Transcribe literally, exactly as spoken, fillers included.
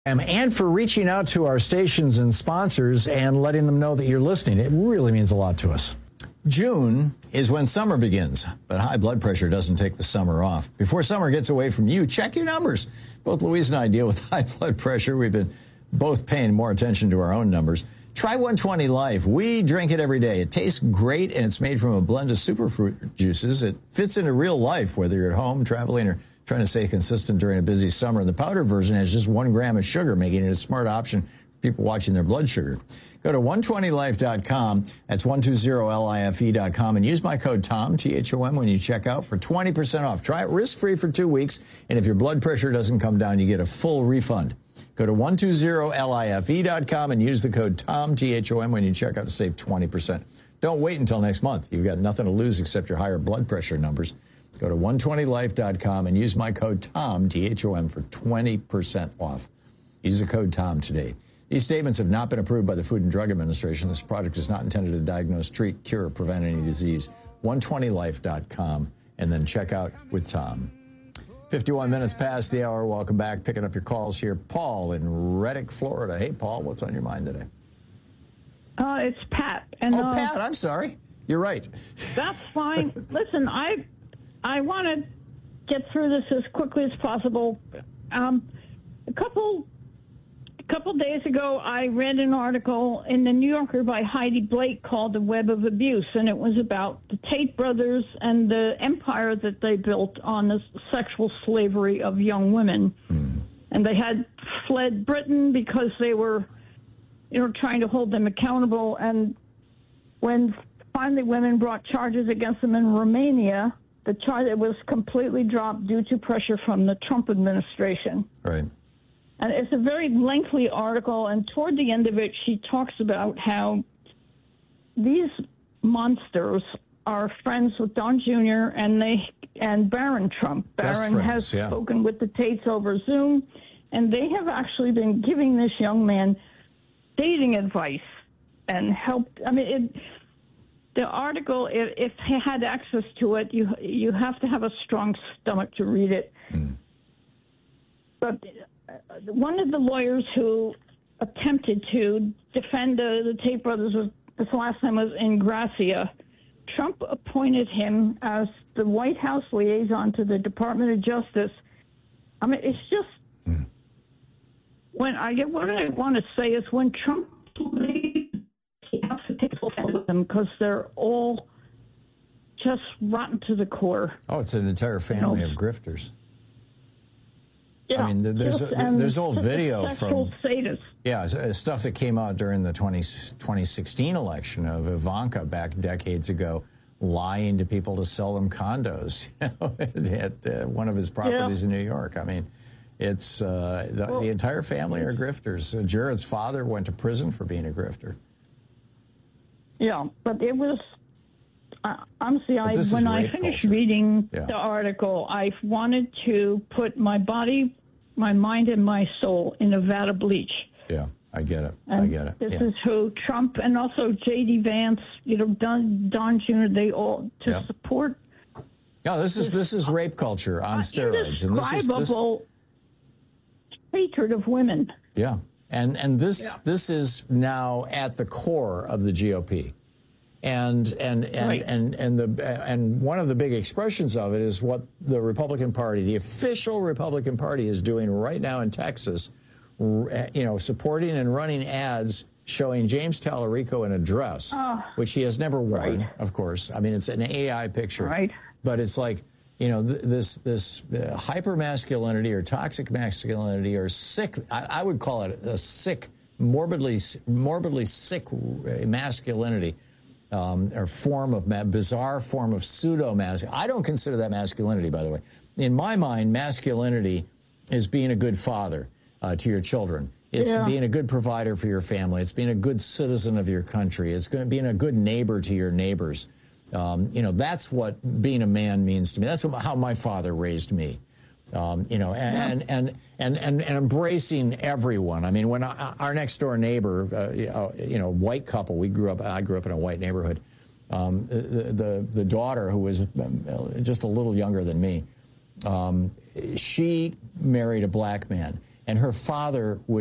And for reaching out to our stations and sponsors and letting them know that you're listening. It really means a lot to us. June is when summer begins, but high blood pressure doesn't take the summer off. Before summer gets away from you, check your numbers. Both Louise and I deal with high blood pressure. We've been both paying more attention to our own numbers. Try one twenty Life. We drink it every day. It tastes great, and it's made from a blend of superfruit juices. It fits into real life, whether you're at home, traveling, or trying to stay consistent during a busy summer. The powder version has just one gram of sugar, making it a smart option for people watching their blood sugar. Go to one twenty life dot com. That's one twenty life dot com, and use my code TOM, T H O M, when you check out for twenty percent off. Try it risk-free for two weeks, and if your blood pressure doesn't come down, you get a full refund. Go to one twenty life dot com and use the code TOM, T H O M, when you check out to save twenty percent. Don't wait until next month. You've got nothing to lose except your higher blood pressure numbers. Go to one twenty life dot com and use my code TOM, T H O M, for twenty percent off. Use the code TOM today. These statements have not been approved by the Food and Drug Administration. This product is not intended to diagnose, treat, cure, or prevent any disease. one twenty life dot com, and then check out with Tom. fifty-one minutes past the hour. Welcome back. Picking up your calls here. Paul in Reddick, Florida. Hey, Paul, what's on your mind today? Uh, it's Pat. And, oh, uh, Pat, I'm sorry. You're right. That's fine. Listen, I I want to get through this as quickly as possible. Um, a couple a couple days ago, I read an article in the New Yorker by Heidi Blake called "The Web of Abuse," and it was about the Tate brothers and the empire that they built on the sexual slavery of young women. Mm. And they had fled Britain because they were, you know, trying to hold them accountable. And when finally women brought charges against them in Romania, the charge was completely dropped due to pressure from the Trump administration. Right. And it's a very lengthy article, and toward the end of it, she talks about how these monsters are friends with Don Junior and they and Barron Trump. Barron friends, has yeah. spoken with the Tates over Zoom, and they have actually been giving this young man dating advice and helped. I mean, it, the article, if, if he had access to it, you you have to have a strong stomach to read it. Mm. But one of the lawyers who attempted to defend uh, the Tate brothers, was, this last time was Ingrassia. Trump appointed him as the White House liaison to the Department of Justice. I mean, it's just, mm. when I get, what I want to say is when Trump leaves, he has to take full with them because they're all just rotten to the core. Oh, it's an entire family you know, of grifters. Yeah, I mean, there's just, a, there's old video from sadists. yeah stuff that came out during the twenty sixteen election of Ivanka back decades ago, lying to people to sell them condos at uh, one of his properties yeah. in New York. I mean, it's uh, the, well, the entire family are grifters. Uh, Jared's father went to prison for being a grifter. Yeah, but it was. Uh, honestly, I, when I finished culture. reading yeah. the article, I wanted to put my body, my mind, and my soul in a vat of bleach. Yeah, I get it. And I get it. This yeah. is who Trump and also J D Vance, you know, Don, Don Junior, they all to yeah. support. Yeah, this is this is rape culture on uh, steroids, and this is this hatred of women. Yeah, and and this yeah. this is now at the core of the G O P. And and and, right. and and the and one of the big expressions of it is what the Republican Party, the official Republican Party, is doing right now in Texas. You know, supporting and running ads showing James Tallarico in a dress, oh, which he has never worn, right. of course. I mean, it's an A I picture, right? But it's like, you know, th this this uh, hyper masculinity or toxic masculinity or sick. I, I would call it a sick, morbidly morbidly sick masculinity. Um, or form of ma bizarre form of pseudo masculinity. I don't consider that masculinity, by the way. In my mind, masculinity is being a good father uh, to your children. It's yeah. being a good provider for your family. It's being a good citizen of your country. It's going to being a good neighbor to your neighbors. Um, you know, that's what being a man means to me. That's how my father raised me. Um, you know, and, yeah. and, and, and, and embracing everyone. I mean, when I, our next door neighbor, uh, you know, white couple, we grew up, I grew up in a white neighborhood. Um, the, the, the daughter, who was just a little younger than me, um, she married a black man. and her father would